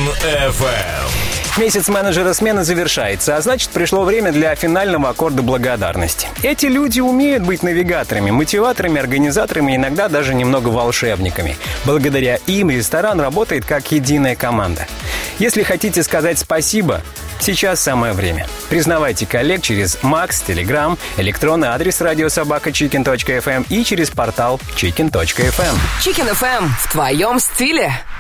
FM. Месяц менеджера смены завершается, а значит, пришло время для финального аккорда благодарности. Эти люди умеют быть навигаторами, мотиваторами, организаторами, иногда даже немного волшебниками. Благодаря им ресторан работает как единая команда. Если хотите сказать спасибо, сейчас самое время. Признавайте коллег через Макс, Telegram, электронный адрес radiosobaka.chicken.fm и через портал chicken.fm. Chicken FM в твоем стиле.